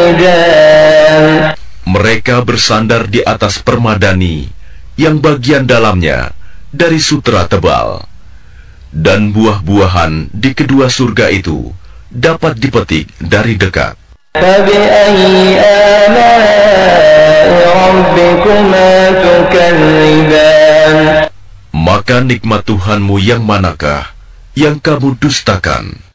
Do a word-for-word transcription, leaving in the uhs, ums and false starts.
مرجان. Mereka bersandar di atas permadani yang bagian dalamnya dari sutra tebal, dan buah-buahan di kedua surga itu dapat dipetik dari dekat. فبأي آلاء ربكما تكذبان. Maka nikmat Tuhanmu yang manakah yang kamu dustakan?